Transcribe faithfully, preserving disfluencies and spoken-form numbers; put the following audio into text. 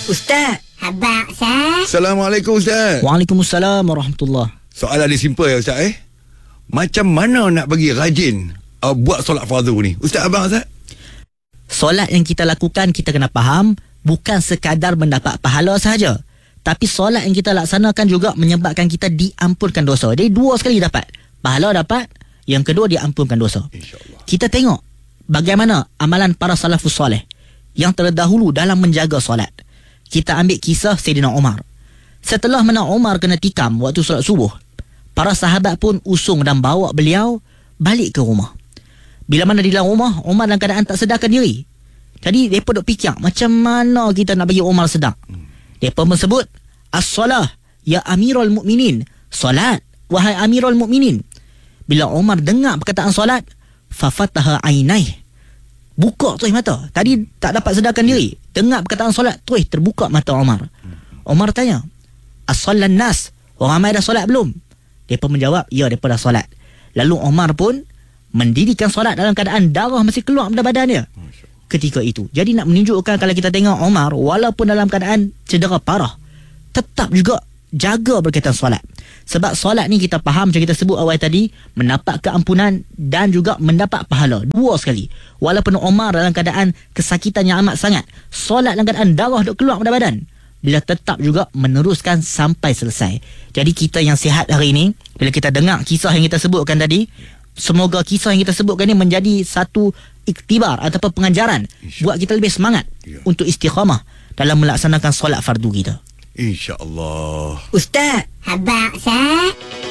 Ustaz. Abang Ustaz. Assalamualaikum Ustaz. Waalaikumsalam warahmatullahi. Soalan dia simple ya Ustaz eh. Macam mana nak bagi rajin uh, buat solat fardu ni? Ustaz abang Ustaz. Solat yang kita lakukan, kita kena faham, bukan sekadar mendapat pahala sahaja, tapi solat yang kita laksanakan juga menyebabkan kita diampunkan dosa. Jadi dua sekali dapat. Pahala dapat, yang kedua diampunkan dosa. InsyaAllah. Kita tengok bagaimana amalan para salafus soleh yang terdahulu dalam menjaga solat. Kita ambil kisah Sayyidina Umar. Setelah mana Umar kena tikam waktu solat subuh, para sahabat pun usung dan bawa beliau balik ke rumah. Bila mana di dalam rumah, Umar dalam keadaan tak sedarkan diri. Jadi mereka duk fikir macam mana kita nak bagi Umar sedar. Mereka menyebut as-salah ya amirul mu'minin. Solat wahai amirul mu'minin. Bila Umar dengar perkataan solat, fafataha ainai, buka terus mata. Tadi tak dapat sedarkan diri, dengar perkataan solat, terus terbuka mata Umar. Umar tanya, as-sallan nas, orang ramai dah solat belum? Mereka menjawab, ya, mereka dah solat. Lalu Umar pun mendirikan solat dalam keadaan darah masih keluar pada badannya ketika itu. Jadi nak menunjukkan, kalau kita tengok Umar, walaupun dalam keadaan cedera parah, tetap juga jaga berkaitan solat. Sebab solat ni kita faham, macam kita sebut awal tadi, mendapat keampunan dan juga mendapat pahala dua sekali. Walaupun Umar dalam keadaan kesakitan yang amat sangat, solat dalam keadaan darah duk keluar pada badan, bila tetap juga meneruskan sampai selesai. Jadi kita yang sihat hari ini, bila kita dengar kisah yang kita sebutkan tadi, semoga kisah yang kita sebutkan ni menjadi satu iktibar ataupun pengajaran buat kita lebih semangat ya. Untuk istiqamah dalam melaksanakan solat fardu kita. InsyaAllah. Ustaz. Abang Ustaz.